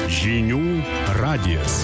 Žinių radijas.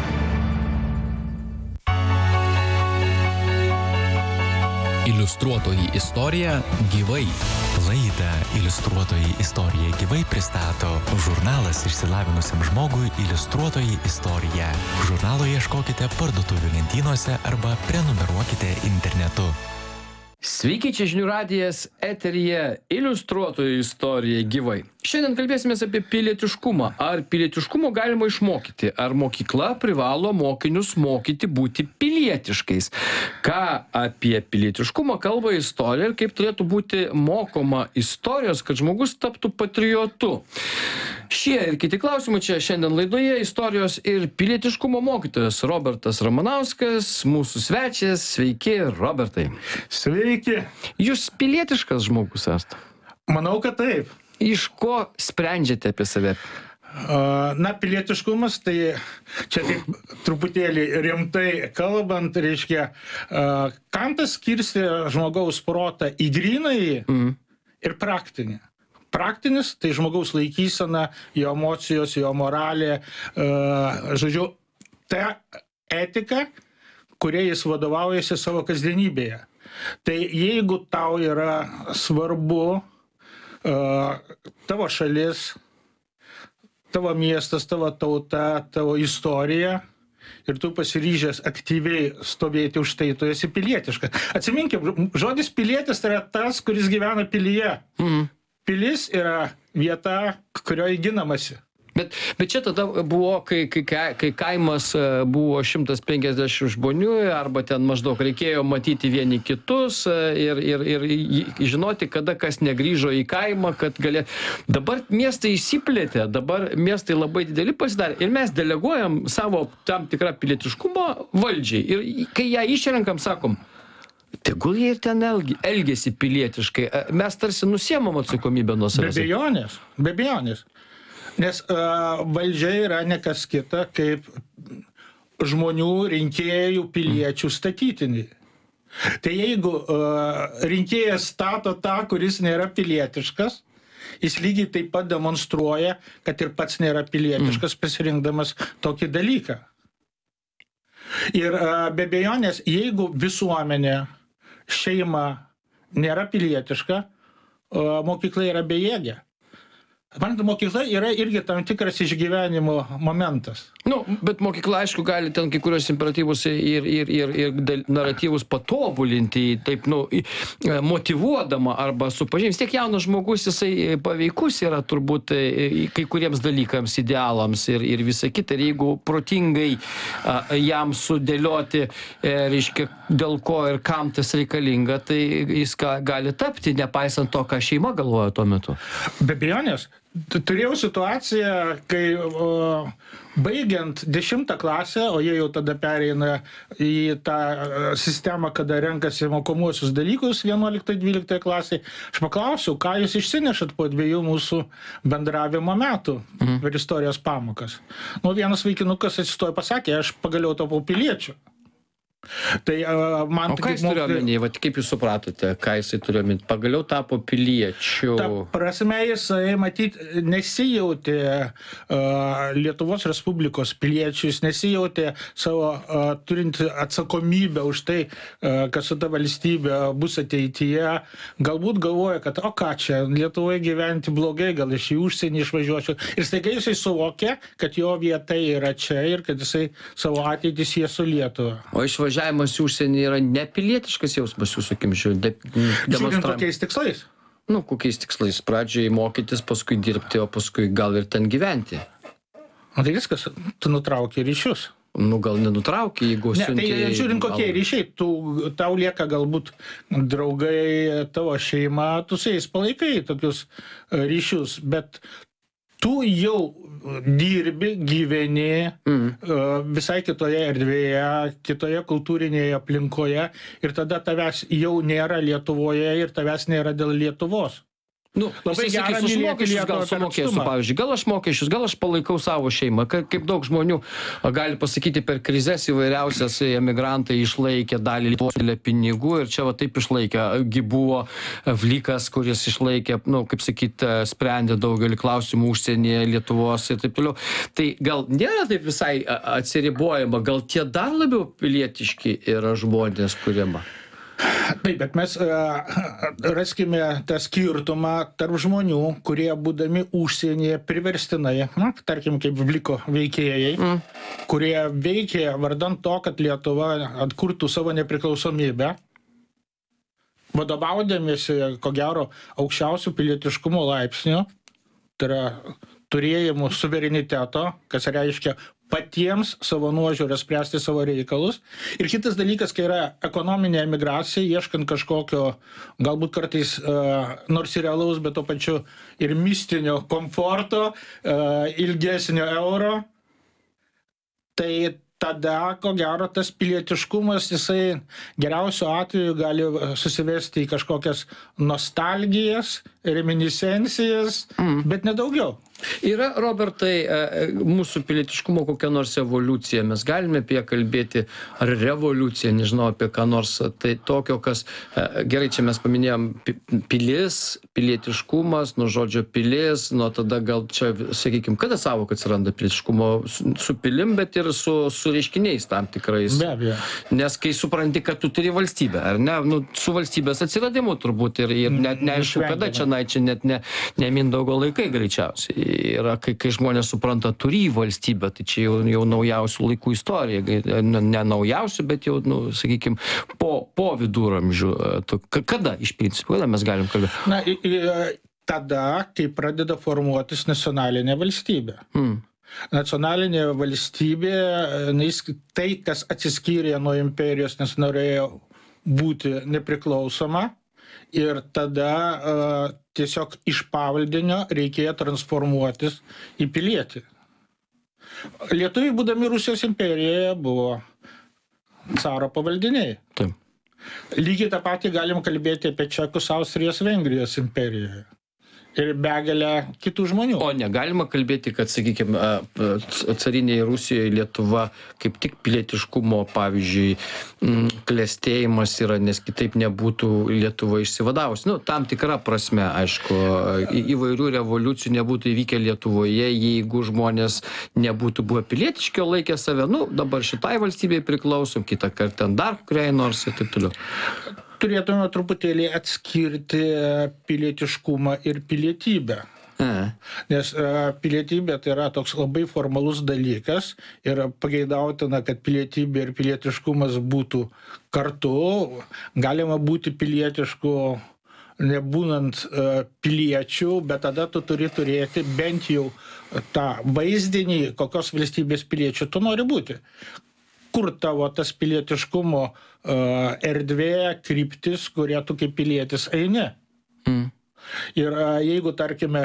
Iliustruotoji istorija gyvai. Laidą Iliustruotoji istorija gyvai pristato žurnalas išsilavinusiam žmogui Iliustruotoji istorija. Žurnalo ieškokite parduotuvių lentynose arba prenumeruokite internetu. Sveiki, čia Žinių radijas, eteryje Iliustruotoji istorija gyvai. Šiandien kalbėsime apie pilietiškumą. Ar pilietiškumo galima išmokyti? Ar mokykla privalo mokinius mokyti būti pilietiškais? Ką apie pilietiškumą kalba istorija ir kaip turėtų būti mokoma istorijos, kad žmogus taptų patriotu? Šie ir kiti klausimai čia šiandien laidoje. Istorijos ir pilietiškumo mokytojas Robertas Ramanauskas, mūsų svečias. Sveiki, Robertai. Sveiki. Jūs pilietiškas žmogus esate? Manau, kad taip. Iš ko sprendžiate apie save? Pilietiškumas, tai čia taip truputėlį rimtai kalbant, reiškia, Kantas skirstė žmogaus protą į grynąjį ir praktinį. Praktinis, tai žmogaus laikysena, jo emocijos, jo moralė, žodžiu, ta etika, kuria jis vadovaujasi savo kasdienybėje. Tai jeigu tau yra svarbu tavo šalis, tavo miestas, tavo tauta, tavo istorija, ir tu pasiryžęs aktyviai stovėti už tai, tu esi pilietiškas. Atsiminkim, žodis pilietis tai yra tas, kuris gyvena pilyje. Pilis yra vieta, kurioje ginamasi. Bet čia tada buvo, kai kaimas buvo 150 žmonių, arba ten maždaug reikėjo matyti vieni kitus ir žinoti, kada kas negrįžo į kaimą, kad galėtų. Dabar miestai išsiplėtė, dabar miestai labai dideli pasidarė ir mes deleguojam savo tam tikrą pilietiškumą valdžiai. Ir kai ją išrenkam, sakom, tegul jie ir ten elgiasi pilietiškai. Mes tarsi nusiemam atsakomybę nuo savęs. Be abejonės. Nes valdžia yra ne kas kita, kaip žmonių, rinkėjų, piliečių statytiniai. Tai jeigu rinkėjas stato tą, kuris nėra pilietiškas, jis lygiai taip pat demonstruoja, kad ir pats nėra pilietiškas, pasirinkdamas tokį dalyką. Ir be abejonės, jeigu visuomenė, šeima nėra pilietiška, mokykla yra bejėgė. Mokykla yra irgi tam tikras išgyvenimo momentas. Bet mokykla, aišku, gali ten kai kurios imperatyvus ir naratyvus patobulinti, taip, motyvuodama arba supažinti. Vis tiek jaunas žmogus, jisai paveikus yra turbūt kai kuriems dalykams, idealams ir visa kita. Ir jeigu protingai jam sudėlioti, reiškia, dėl ko ir kam tas reikalinga, tai jis gali tapti, nepaisant to, ką šeima galvoja tuo metu. Be abejonės. Turėjau situaciją, kai baigiant 10 klasę, o jie jau tada pereina į tą sistemą, kada renkasi mokomuosius dalykus 11-12 klasėje, aš paklausiau, ką jūs išsinešat po 2 mūsų bendravimo metų per istorijos pamokas. Vienas vaikinukas atsistojo, pasakė, aš pagaliau tapau piliečiu. Tai man... O ką jis turėjo omeny? Kaip jūs supratote, ką jisai turėjo omeny? Pagaliau tapo piliečiu. Ta prasme, jisai, matyt, nesijautė Lietuvos Respublikos piliečių, jis nesijautė savo turint atsakomybę už tai, kad su ta valstybė bus ateityje. Galbūt galvoja, kad ką čia, Lietuvoje gyventi blogai, gal iš į užsienį išvažiuočiau. Ir staiga jisai suvokė, kad jo vieta yra čia ir kad jisai savo ateitį sieja su Lietuva. O išvažiavimas į užsienį yra nepilietiškas jausmas, jūsų akim žiūrint? Žiūrint kokiais tikslais? Kokiais tikslais? Pradžiai mokytis, paskui dirbti, o paskui gal ir ten gyventi. Tai viskas, tu nutraukė ryšius. Gal nenutraukė, jeigu siuntė... Ne, tai žiūrint kokie ryšiai, tau lieka galbūt draugai, tavo šeima, tu su jais palaikai tokius ryšius, bet tu jau dirbi, gyveni visai kitoje erdvėje, kitoje kultūrinėje aplinkoje ir tada tavęs jau nėra Lietuvoje ir tavęs nėra dėl Lietuvos. Nu, Labai jisai gera sakys, aš mylėti mokesčius gal Lietuvą per sumokėsiu, atstumą. pavyzdžiui, gal aš mokesčius, gal aš palaikau savo šeimą, kaip daug žmonių gali pasakyti per krizes įvairiausias emigrantai išlaikė dalį Lietuvos pinigų ir čia va taip išlaikė. Gi buvo Vlikas, kuris išlaikė, nu, kaip sakyt, sprendė daugelį klausimų užsienyje Lietuvos ir taip toliau. Tai gal nėra taip visai atsiribojama, gal tie dar labiau pilietiški yra žmonės, kuriama? Taip, bet mes raskime tą skirtumą tarp žmonių, kurie būdami užsienyje priverstinai, tarkim kaip Vliko veikėjai, kurie veikė vardan to, kad Lietuva atkurtų savo nepriklausomybę, vadovaudamiesi, ko gero, aukščiausių pilietiškumo laipsnių, tai yra turėjimų suvereniteto, kas reiškia patiems savo nuožiūrę spręsti savo reikalus. Ir kitas dalykas, kai yra ekonominė emigracija, ieškant kažkokio, galbūt kartais nors ir realaus, bet to pačiu ir mistinio komforto, ilgesnio euro, tai tada, ko gero, tas pilietiškumas, jisai geriausiu atveju gali susivesti į kažkokias nostalgijas, reminiscencijas, bet nedaugiau. Yra, Robertai, mūsų pilietiškumo kokia nors evoliucija, mes galime apie ją kalbėti, ar revoliucija, nežinau, apie ką nors, tai tokio, kas, gerai, čia mes paminėjom pilis, pilietiškumas, nuo žodžio pilis, nuo tada gal čia, sakykime, kada savoka atsiranda pilietiškumo su pilim, bet ir su reiškiniais tam tikrais. Be abejo. Nes kai supranti, kad tu turi valstybę, ar ne, nu, su valstybės atsiradimu turbūt ir net neaišku, kada čia net ne Mindaugo laikai greičiausiai. Yra, kai žmonės supranta, turi valstybę, tai čia jau naujausių laikų istorija, ne naujausių, bet jau, nu, sakykime, po viduramžių. Kada iš principo, kada mes galim kalbėti? Na, tada, kai pradeda formuotis nacionalinė valstybė. Nacionalinė valstybė, tai, kas atsiskyrė nuo imperijos, nes norėjo būti nepriklausoma, ir tada tiesiog iš pavaldinio reikėjo transformuotis į pilietį. Lietuviai, būdami Rusijos imperijoje, buvo caro pavaldiniai. Taip. Lygiai tą patį galim kalbėti apie Čekus, Austrijos, Vengrijos imperijoje. Ir begalę kitų žmonių. O negalima kalbėti, kad, sakykime, carinėje Rusijoje Lietuva kaip tik pilietiškumo, pavyzdžiui, klestėjimas yra, nes kitaip nebūtų Lietuva išsivadavusi. Nu, tam tikra prasme, aišku, įvairių revoliucijų nebūtų įvykę Lietuvoje, jeigu žmonės nebūtų buvę pilietiški, o laikė save, nu, dabar šitai valstybei priklausom, kitą kartą dar kuriai nors ir taip toliau. Turėtume truputėlį atskirti pilietiškumą ir pilietybę. Nes pilietybė tai yra toks labai formalus dalykas ir pageidautina, kad pilietybė ir pilietiškumas būtų kartu. Galima būti pilietišku nebūnant piliečių, bet tada tu turi turėti bent jau tą vaizdinį, kokios valstybės piliečių tu nori būti. Kur tavo tas pilietiškumo erdvė, kryptis, kurie tu kaip pilietis eini. Ir jeigu, tarkime,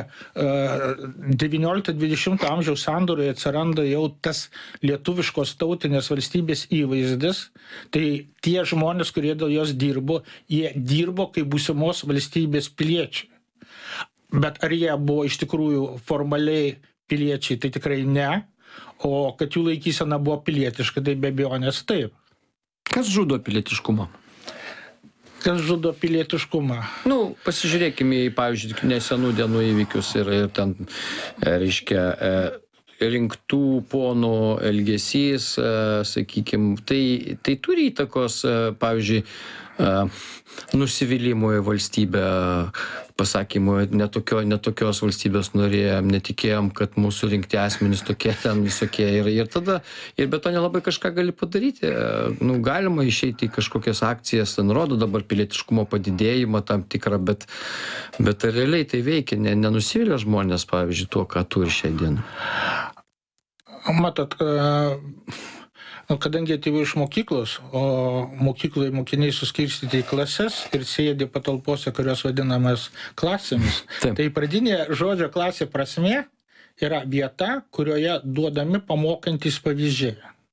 19-20 amžiaus sandūroje atsiranda jau tas lietuviškos tautinės valstybės įvaizdis, tai tie žmonės, kurie dėl jos dirbo, jie dirbo kaip būsimos valstybės piliečiai. Bet ar jie buvo iš tikrųjų formaliai piliečiai, tai tikrai ne. O kad jų laikysena buvo pilietiška, tai be abejonės taip. Kas žudo pilietiškumą? Kas žudo pilietiškumą? Nu, pasižiūrėkime į, pavyzdžiui, nesenų dienų įvykius ir ten, reiškia, rinktų ponų elgesys, sakykime, tai turi įtakos, pavyzdžiui, nusivylimui valstybę, pasakymui, netokios valstybės norėjom, netikėjom, kad mūsų rinkti asmenys tokie ten visokie ir tada, ir be to nelabai kažką gali padaryti. Nu, galima išeiti į kažkokias akcijas, ten rodo dabar pilietiškumo padidėjimą tam tikrą, bet realiai tai veikia, nenusivylė žmonės, pavyzdžiui, tuo, ką turi šią dieną. Matot, kadangi atėjau iš mokyklos, o mokykloje mokiniai suskirstyti į klases ir sėdi patalpose, kurios vadinamas klasėmis, tai pradinė žodžio klasė prasmė yra vieta, kurioje duodami pamokantys pavyzdžiai.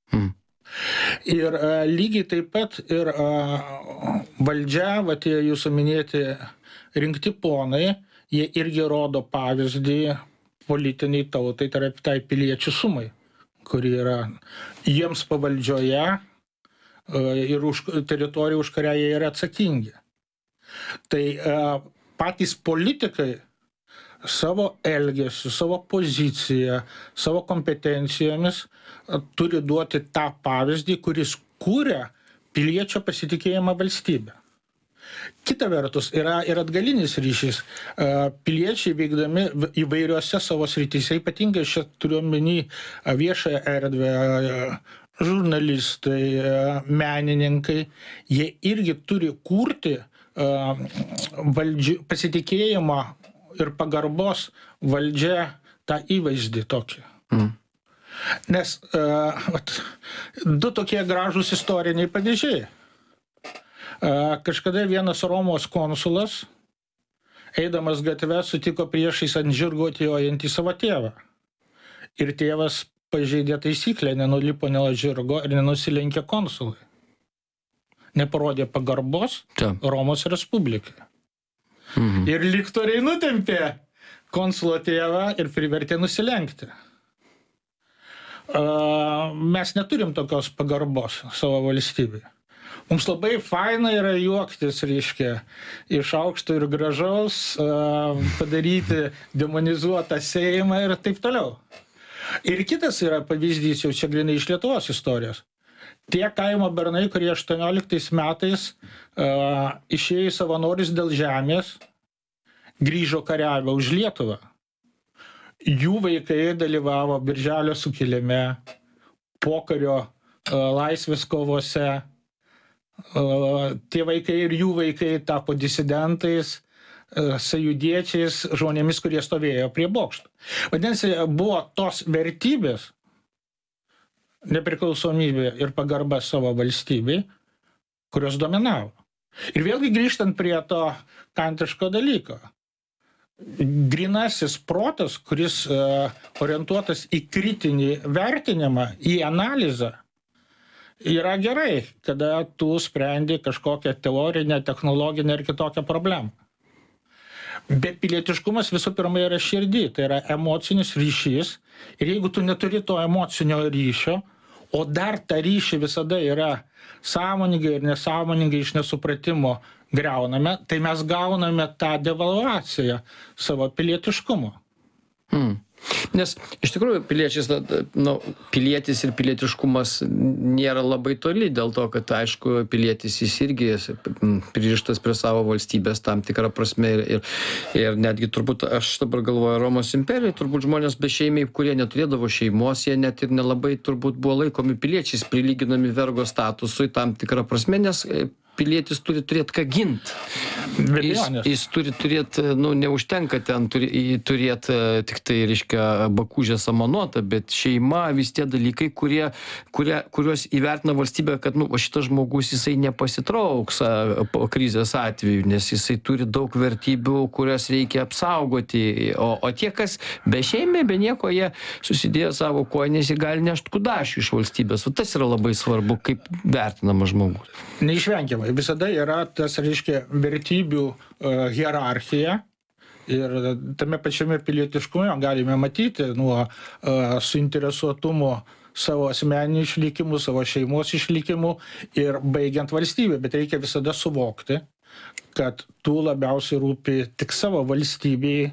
Ir lygiai taip pat ir valdžia, tie jūsų minėti rinkti ponai, jie irgi rodo pavyzdį politiniai tautai, tai yra tai piliečių sumai, kuri yra jiems pavaldžioje ir už teritoriją, už kurią jie yra atsakingi. Tai patys politikai savo elgesiu, savo poziciją, savo kompetencijomis turi duoti tą pavyzdį, kuris kūrė piliečio pasitikėjimą valstybę. Kita vertus, yra ir atgalinis ryšys. Piliečiai veikdami įvairiuose savo srityse, ypatingai šią turiu omeny viešąją erdvę, žurnalistai, menininkai, jie irgi turi kurti pasitikėjimą ir pagarbos valdžia tą įvaizdį tokį. Nes du tokie gražūs istoriniai pavyzdžiai. Kažkada vienas Romos konsulas, eidamas gatve, sutiko priešais ant žirgo atjojantį savo tėvą. Ir tėvas pažeidė taisyklę, nenulipo nuo žirgo ir nenusilenkė konsului. Neparodė pagarbos Romos Respublikai. Ir liktoriai nutempė konsulo tėvą ir privertė nusilenkti. Mes neturim tokios pagarbos savo valstybėje. Mums labai faina yra juoktis, reiškia, iš aukšto ir gražaus, padaryti demonizuotą Seimą ir taip toliau. Ir kitas yra pavyzdys, jau čia grinai iš Lietuvos istorijos. Tie kaimo bernai, kurie 18 metais išėjo į savanorius dėl žemės, grįžo kariavę už Lietuvą. Jų vaikai dalyvavo Birželio sukilime, pokario laisvės kovose. Tie vaikai ir jų vaikai tapo disidentais, sąjūdiečiais, žmonėmis, kurie stovėjo prie bokšto. Vadinasi, buvo tos vertybės, nepriklausomybė ir pagarba savo valstybei, kurios dominavo. Ir vėlgi grįžtant prie to kantiško dalyko. Grynasis protas, kuris orientuotas į kritinį vertinimą, į analizą, yra gerai, kada tu sprendi kažkokią teorinę, technologinę ir kitokią problemą. Bet pilietiškumas visų pirma yra širdį, tai yra emocinis ryšys. Ir jeigu tu neturi to emocinio ryšio, o dar tą ryšį visada yra sąmoningai ir nesąmoningai iš nesupratimo griauname, tai mes gauname tą devalvaciją savo pilietiškumo. Nes iš tikrųjų pilietis ir pilietiškumas nėra labai toli, dėl to, kad aišku, pilietis jis irgi pririštas prie savo valstybės tam tikrą prasme ir netgi turbūt, aš dabar galvoju, Romos imperijai, turbūt žmonės bešeimiai, kurie neturėdavo šeimos, jie net ir nelabai turbūt buvo laikomi piliečiais, prilyginami vergo statusui tam tikrą prasme, nes pilietis turi turėti ką gint. Jis turi turėti, neužtenka ten turėti tik tai, reiškia, bakūžę samanotą, bet šeima, vis tie dalykai, kuriuos įvertina valstybė, kad, šitas žmogus, jisai nepasitrauks krizės atveju, nes jisai turi daug vertybių, kurias reikia apsaugoti. O tie, kas be šeimė, be nieko, jie susidėjo savo koinės ir gali nešti kudašių iš valstybės. O tas yra labai svarbu, kaip vertinamas žmogus. Neišvengiamai. Visada yra tas, reiškia, vertybių hierarchija ir tame pačiame pilietiškume galime matyti nuo suinteresuotumo savo asmeninių išlikimų, savo šeimos išlikimų ir baigiant valstybę. Bet reikia visada suvokti, kad tu labiausiai rūpi tik savo valstybei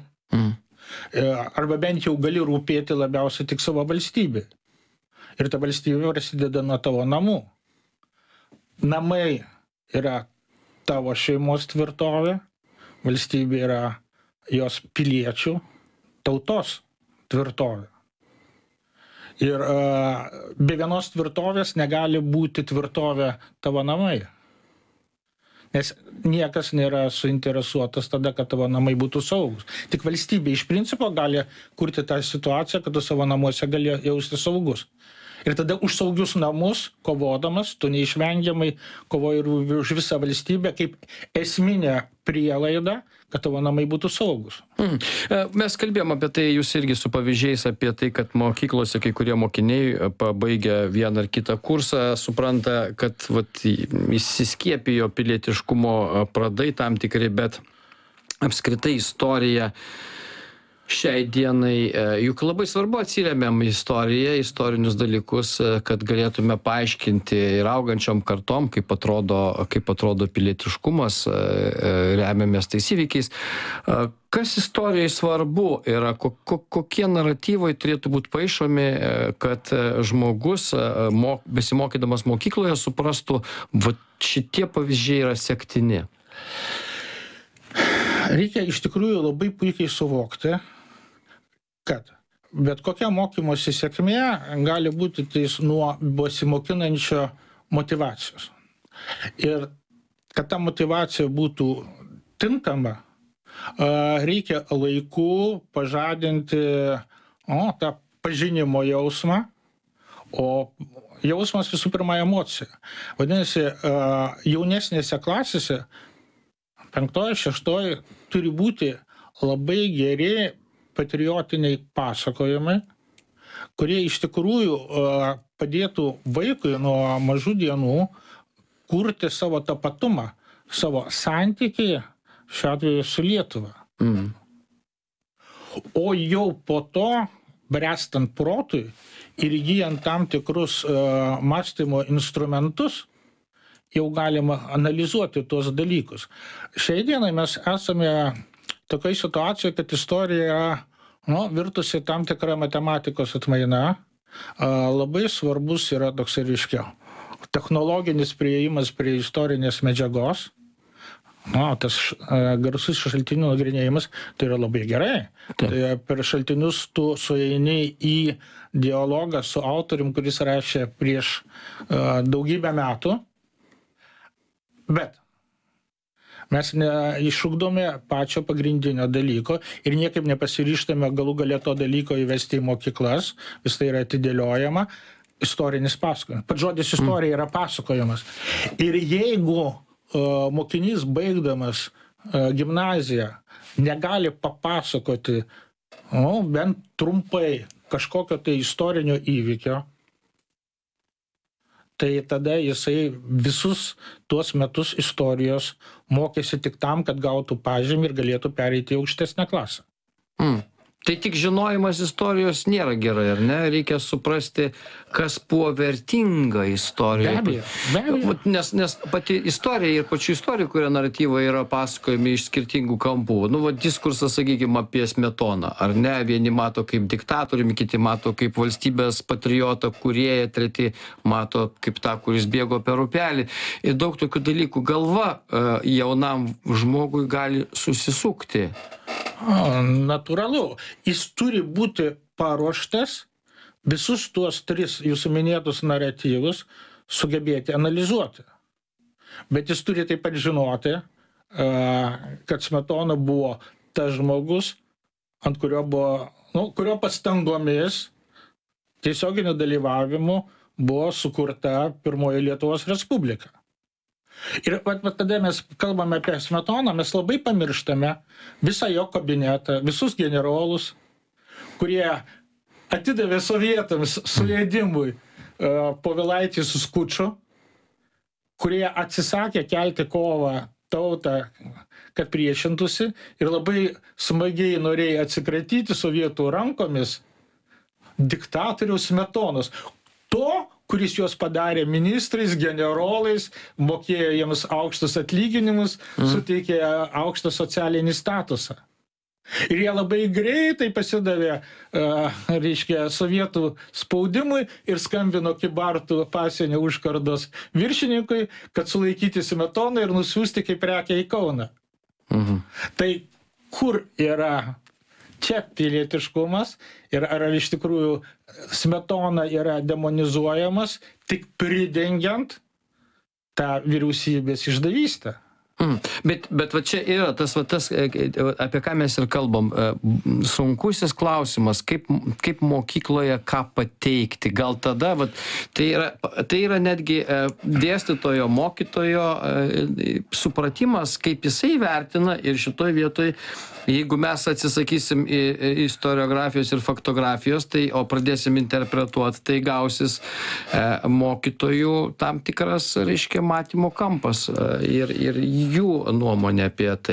arba bent jau gali rūpėti labiausiai tik savo valstybei. Ir ta valstybė prasideda nuo tavo namų. Namai yra tavo šeimos tvirtovė, valstybė yra jos piliečių, tautos tvirtovė. Ir be vienos tvirtovės negali būti tvirtovė tavo namai. Nes niekas nėra suinteresuotas tada, kad tavo namai būtų saugus. Tik valstybė iš principo gali kurti tą situaciją, kad tu savo namuose gali jausti saugus. Ir tada už saugius namus, kovodamas, tu neišvengiamai kovoji ir už visą valstybę kaip esminę prielaidą, kad tavo namai būtų saugus. Mes kalbėjom apie tai, jūs irgi su pavyzdžiais apie tai, kad mokyklose kai kurie mokiniai pabaigę vieną ar kitą kursą supranta, kad įsiskiepijo pilietiškumo pradai tam tikri, bet apskritai istorija šiai dienai, juk labai svarbu atsiremiam į istoriją, istorinius dalykus, kad galėtume paaiškinti ir augančiom kartom, kaip atrodo pilietiškumas, remiamės tais įvykiais. Kas istorijai svarbu yra, kokie naratyvai turėtų būti paišomi, kad žmogus, besimokydamas mokykloje, suprastų, va šitie pavyzdžiai yra sektini? Reikia iš tikrųjų labai puikiai suvokti, kad bet kokia mokymosi sėkmė gali būti tais nuo besimokinančio motyvacijos. Ir kad ta motyvacija būtų tinkama, reikia laiku pažadinti tą pažinimo jausmą, o jausmas visų pirma emocija. Vadinasi, jaunesnėse klasėse, 5, 6, turi būti labai geri patriotiniai pasakojimai, kurie iš tikrųjų padėtų vaikui nuo mažų dienų kurti savo tapatumą, savo santykį, šiuo atveju su Lietuva. O jau po to, bręstant protui ir įgyjant tam tikrus mąstymo instrumentus, jau galima analizuoti tuos dalykus. Šiai dienai mes esame tokiai situacijoje, kad istorija yra virtusi tam tikra matematikos atmaina. Labai svarbus yra toks, reiškia, technologinis priėjimas prie istorinės medžiagos. Tas garsus šaltinių nagrinėjimas, tai yra labai gerai. Tai per šaltinius tu sueini į dialogą su autorium, kuris rašė prieš daugybę metų. Bet mes neišugdome pačio pagrindinio dalyko ir niekaip nepasiryžtame galų gale to dalyko įvesti į mokyklas, vis tai yra atidėliojama, istorinis pasakojimas. Pats žodis istorija yra pasakojimas. Ir jeigu mokinys baigdamas gimnaziją negali papasakoti, bent trumpai kažkokio tai istorinio įvykio, tai tada jisai visus tuos metus istorijos mokėsi tik tam, kad gautų pažymį ir galėtų pereiti į aukštesnę klasę. Tai tik žinojimas istorijos nėra gerai, ar ne? Reikia suprasti, kas buvo vertinga istorija. Be abejo. Nes pati istorija ir pačių istorijų, kurie naratyvai yra pasakojami iš skirtingų kampų. Diskursas, sakykime, apie Smetoną, ar ne? Vieni mato kaip diktatoriumi, kiti mato kaip valstybės patriotą, kūrėją, treti mato kaip tą, kuris bėgo per upelį. Ir daug tokių dalykų galva jaunam žmogui gali susisukti. Natūralu. Jis turi būti paruoštas visus tuos 3 jūsų minėtus naratyvus sugebėti analizuoti. Bet jis turi taip pat žinoti, kad Smetona buvo tas žmogus, ant kurio kurio pastangomis, tiesioginiu dalyvavimu buvo sukurta pirmoji Lietuvos Respublika. Ir tada mes kalbame apie Smetoną, mes labai pamirštame visą jo kabinetą, visus generolus, kurie atidavė sovietams suėdimui Povilaitį su Skuču, kurie atsisakė kelti kovą tautą, kad priešintųsi ir labai smagiai norėjo atsikratyti sovietų rankomis diktatoriaus Smetonos. To, kuris juos padarė ministrais, generolais, mokėjo jiems aukštus atlyginimus, suteikė aukštą socialinį statusą. Ir jie labai greitai pasidavė, sovietų spaudimui ir skambino Kybartų pasienio užkardos viršininkui, kad sulaikyti Smetoną ir nusiųsti kaip prekę į Kauną. Tai kur yra čia pilietiškumas ir ar iš tikrųjų Smetona yra demonizuojamas, tik pridengiant tą vyriausybės išdavystę? Bet va čia yra tas, apie ką mes ir kalbam, sunkusis klausimas, kaip mokykloje ką pateikti. Gal tada, tai yra netgi dėstytojo, mokytojo supratimas, kaip jisai vertina ir šitoj vietoj, jeigu mes atsisakysim istoriografijos ir faktografijos, o pradėsim interpretuoti, tai gausis mokytojų tam tikras, matymo kampas ir jų nuomonė apie tai.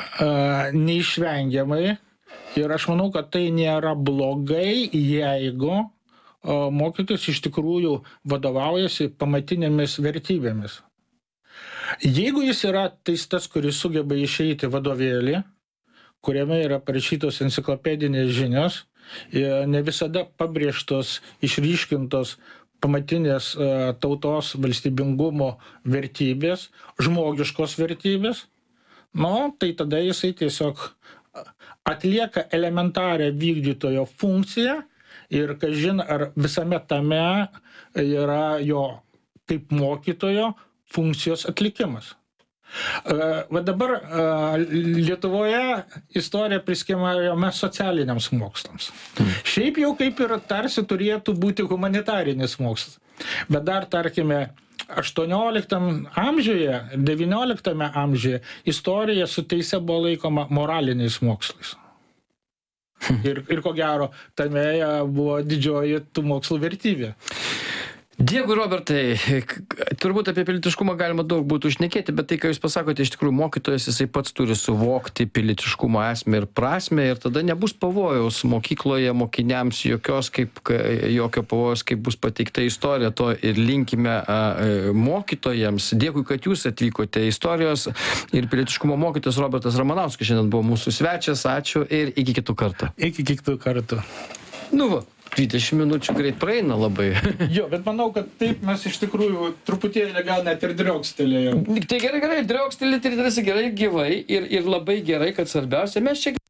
neišvengiamai ir aš manau, kad tai nėra blogai, jeigu mokytojas iš tikrųjų vadovaujasi pamatinėmis vertybėmis. Jeigu jis yra tas, kuris sugeba išeiti vadovėlį, kuriame yra parašytos enciklopedinės žinios, ne visada pabrėžtos, išryškintos pamatinės tautos valstybingumo vertybės, žmogiškos vertybės, tai tada jisai tiesiog atlieka elementarią vykdytojo funkciją ir kažin ar visame tame yra jo kaip mokytojo funkcijos atlikimas. Va dabar Lietuvoje istorija priskiriama socialiniams mokslams. Šiaip jau kaip ir tarsi turėtų būti humanitarinis mokslas. Bet dar, tarkime, 18 amžiuje, 19 amžiuje istorija su teise buvo laikoma moraliniais mokslais. Ir ko gero, tame buvo didžioji tų mokslų vertybė. Dėkui, Robertai. Turbūt apie pilietiškumą galima daug būtų šnekėti, bet tai, ką jūs pasakote, iš tikrųjų mokytojas jisai pats turi suvokti pilietiškumo esmę ir prasmę ir tada nebus pavojaus mokykloje mokiniams jokio pavojaus, kaip bus pateikta istorija, to ir linkime mokytojams. Dėkui, kad jūs atvykote. Istorijos ir pilietiškumo mokytojas Robertas Ramanauskas šiandien buvo mūsų svečias. Ačiū ir iki kitų kartų. Iki kitų kartų. 20 minučių greit praeina labai. Jo, bet manau, kad taip mes iš tikrųjų truputėlį gal net ir driokstelėjom. Tai gerai, driokstelėti ir tarsi gerai gyvai ir labai gerai, kad svarbiausia mes čia.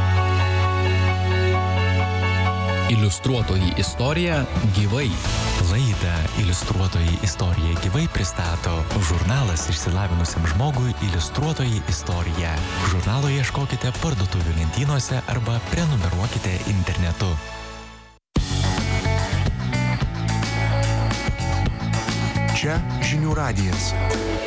Iliustruotoji istorija gyvai. Laidą Iliustruotoji istorija gyvai pristato žurnalas išsilavinusiam žmogui Iliustruotoji istorija. Žurnalo ieškokite parduotuvių lentynose arba prenumeruokite internetu. Čia Žinių radijas.